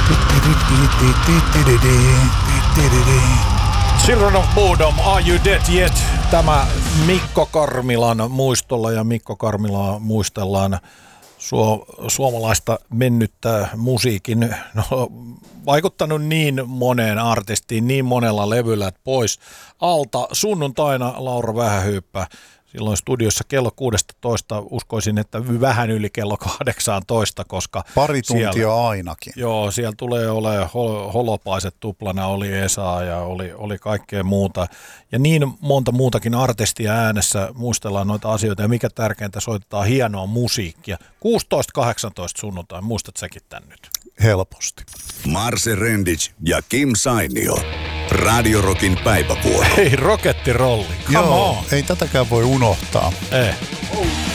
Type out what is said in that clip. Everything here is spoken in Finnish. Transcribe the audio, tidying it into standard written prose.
Children of Bodom, Are You Dead Yet? Tämä Mikko Karmilan muistolla, ja Mikko Karmilaa muistellaan suomalaista mennyttä musiikin, vaikuttanut niin moneen artistiin, niin monella levyllä, että pois alta. Sunnuntaina Laura Vähähyyppä silloin studiossa kello 16, uskoisin, että vähän yli kello 18, koska pari tuntia siellä, ainakin. Joo, siellä tulee olemaan Holopaiset tuplana, oli Esa ja oli kaikkea muuta. Ja niin monta muutakin artistia äänessä, muistellaan noita asioita, ja mikä tärkeintä, soitetaan hienoa musiikkia. 16-18 sunnuntai, muistat säkin tän nyt? Helposti. Marse Rendic ja Kim Sainio. Radio Rockin päivävuoro. Hei, rokettirolli. Come Joo, on. ei tätäkään voi unohtaa. Ei.